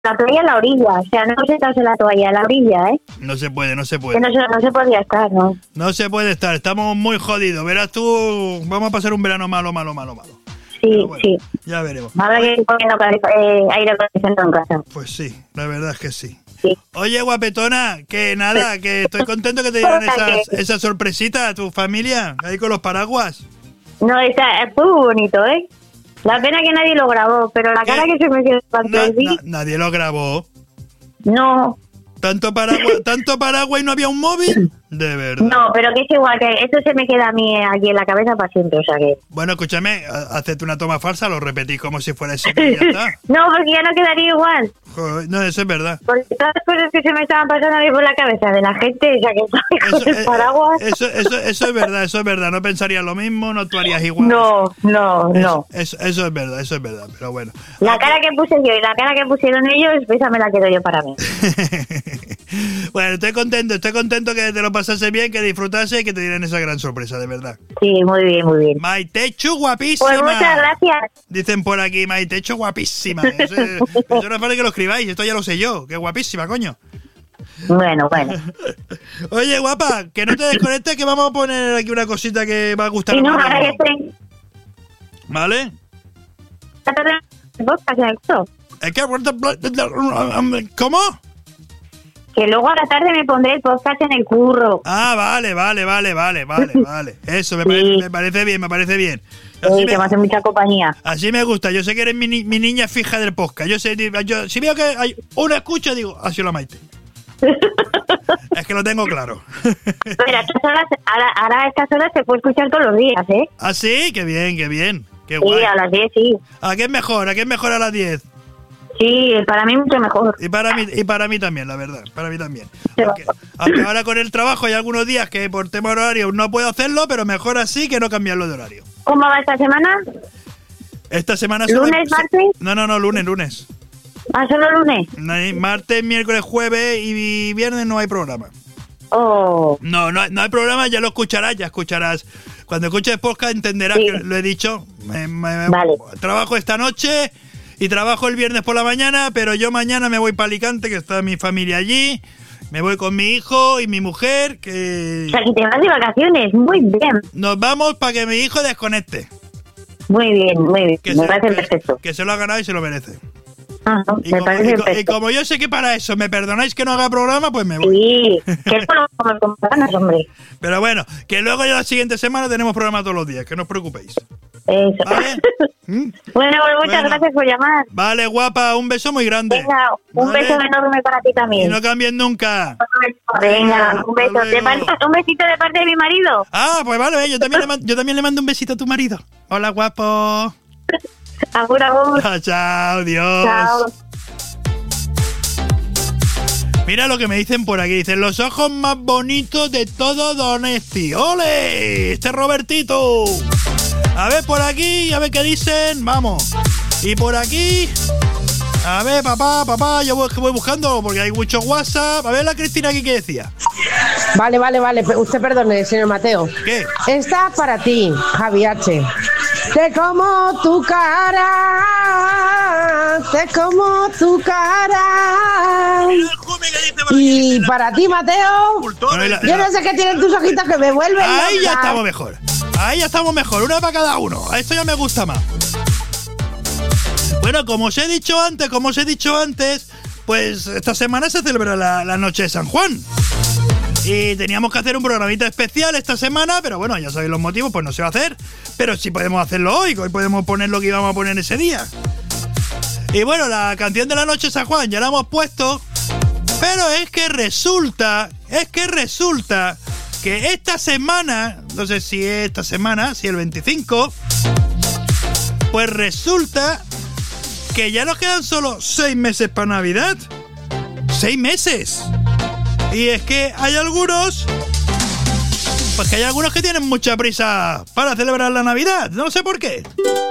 la toalla en la orilla, o sea, no sentarse la toalla en la orilla, ¿eh? No se puede. Que no se podía estar, ¿no? No se puede estar, estamos muy jodidos. Verás tú, vamos a pasar un verano malo. Sí, bueno, sí. Ya veremos. Ahora que estoy poniendo aire acondicionado en casa. Pues sí, la verdad es que sí. Sí. Oye, guapetona, que nada, que estoy contento que te dieran esa sorpresita a tu familia, ahí con los paraguas. No, es muy bonito, ¿eh? La pena que nadie lo grabó, pero la cara que se me quedó cuando vi... Nadie lo grabó. No. ¿Tanto paraguas y no había un móvil? De verdad. No, pero que es igual, que esto se me queda a mí aquí en la cabeza para siempre, o sea que... Bueno, escúchame, hacete una toma falsa, lo repetís como si fuera eso y ya está. No, porque ya no quedaría igual. Joder, no, eso es verdad. Porque todas las cosas que se me estaban pasando a mí por la cabeza de la gente, o sea que con el paraguas... Eso es verdad, no pensarías lo mismo, no actuarías igual. No. Eso es verdad, pero bueno. La cara que puse yo y la cara que pusieron ellos, esa me la quedo yo para mí. Bueno, estoy contento que te lo pasase bien, que disfrutase y que te dieran esa gran sorpresa, de verdad. Sí, muy bien. Maitechu, guapísima. Pues muchas gracias. Dicen por aquí, Maitechu, guapísima. Eso no es para que lo escribáis, esto ya lo sé yo, que guapísima, coño. Bueno. Oye, guapa, que no te desconectes, que vamos a poner aquí una cosita que va a gustar. Y no, ahora que estoy... ¿Vale? Es que... ¿Cómo? Que luego a la tarde me pondré el podcast en el curro. Ah, vale. Eso, me parece bien. Sí, que me hace mucha compañía. Así me gusta. Yo sé que eres mi niña fija del podcast. Yo si veo que hay una escucha, digo, así la Maite. Es que lo tengo claro. Pero ahora a estas horas se puede escuchar todos los días, ¿eh? Ah, sí, qué bien. Qué sí, guay. A las 10, sí. ¿A qué es mejor a las 10? Sí, para mí mucho mejor. Y para mí también, la verdad. Para mí también. Aunque ahora con el trabajo hay algunos días que por tema horario no puedo hacerlo, pero mejor así que no cambiarlo de horario. ¿Cómo va esta semana? Esta semana... ¿Lunes, martes? No, lunes. ¿Ah, solo lunes? Martes, miércoles, jueves y viernes no hay programa. Oh. No hay programa, ya lo escucharás, Cuando escuches podcast entenderás que lo he dicho. Vale. Trabajo esta noche y trabajo el viernes por la mañana, pero yo mañana me voy para Alicante, que está mi familia allí. Me voy con mi hijo y mi mujer, que... O sea, que te vas de vacaciones, muy bien. Nos vamos para que mi hijo desconecte. Muy bien. Me parece perfecto. Que se lo ha ganado y se lo merece. Me parece perfecto. Y como yo sé que para eso me perdonáis que no haga programa, pues me voy. Sí, que eso lo vamos con ganas, hombre. Pero bueno, que luego ya la siguiente semana tenemos programa todos los días, que no os preocupéis. Eso. ¿Vale? Bueno, pues muchas gracias por llamar. Vale, guapa, un beso muy grande. Venga, un beso enorme para ti también. Y no cambies nunca. Venga, un beso. Un besito de parte de mi marido. Ah, pues vale, yo también le mando un besito a tu marido. Hola, guapo. Agur. Chao, Dios. Chao. Mira lo que me dicen por aquí. Dicen, los ojos más bonitos de todo Donesti. ¡Ole! Este Robertito. A ver por aquí, a ver qué dicen. Vamos. Y por aquí... A ver, papá, yo voy buscando porque hay mucho WhatsApp. A ver la Cristina aquí que decía. Vale. Usted perdone, señor Mateo. ¿Qué? Está para ti, Javi H. Te como tu cara. Y para ti, Mateo. Yo no sé qué tienen tus ojitos que me vuelven. Ahí loca. ya estamos mejor. Una para cada uno. A esto ya me gusta más. Bueno, como os he dicho antes, pues esta semana se celebra la noche de San Juan. Y teníamos que hacer un programita especial esta semana, pero bueno, ya sabéis los motivos, pues no se va a hacer. Pero sí podemos hacerlo hoy podemos poner lo que íbamos a poner ese día. Y bueno, la canción de la noche de San Juan ya la hemos puesto, pero es que resulta que esta semana, no sé si esta semana, si el 25, pues resulta que ya nos quedan solo 6 meses para Navidad. 6 meses. Y es que hay algunos que tienen mucha prisa para celebrar la Navidad. No sé por qué.